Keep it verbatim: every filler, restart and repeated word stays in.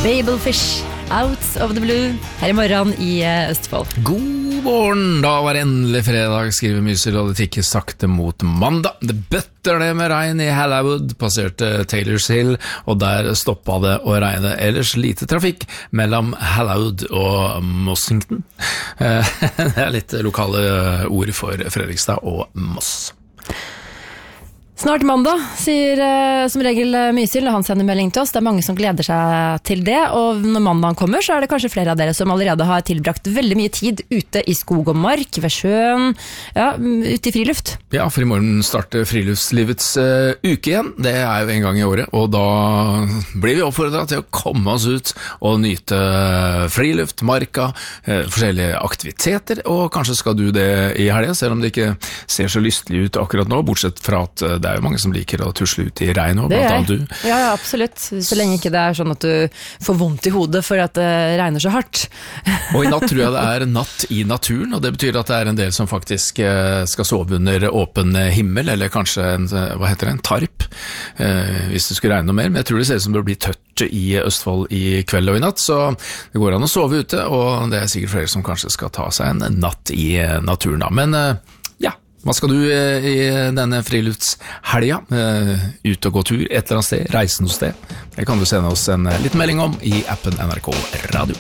Babelfish, Out of the Blue, her i morgen i Østfold. God morgen, da var det endelig fredag, skriver Mysil, og det tikker sakte mot mandag. Det bøtter det med regn i Hallawood, passerte Taylors Hill, og der stoppet det å regne. Ellers lite trafikk mellom Hallawood og Mossington. Det er litt lokale ord for Fredrikstad og Moss. Snart mandag, sier uh, som regel uh, Mysil, og han sender melding til oss. Det er mange som gleder seg til det, og når mandagen kommer, så er det kanskje flere av dere som allerede har tilbrakt veldig mye tid ute i skog og mark, ved sjøen, ja, ute i friluft. Ja, for i morgen starter friluftslivets uh, uke igjen. Det er jo en gang i året, og da blir vi oppfordret til å komme oss ut og nyte friluft, marka, uh, forskjellige aktiviteter, og kanskje skal du det i helgen, selv om det ikke ser så lystelig ut akkurat nå, bortsett fra at uh, det er jo mange som liker å tusle ut i regn og blant annet du. Ja, ja, absolutt. Så lenge ikke det er sånn at du får vondt i hodet for at det regner så hardt. Og i natt tror jeg det er natt i naturen, og det betyr at det er en del som faktisk skal sove under åpen himmel, eller kanskje en, hva heter det, en tarp, hvis det skulle regne noe mer. Men jeg tror det ser ut som det blir tørt i Østfold i kveld og i natt, så det går an å sove ute, og det er sikkert flere som kanskje skal ta seg en natt i naturen da. Men ja, hva skal du i denne friluftshelga? Ut og gå tur et eller annet sted, reise noe sted? Det kan du sende oss en liten melding om i appen N R K Radio.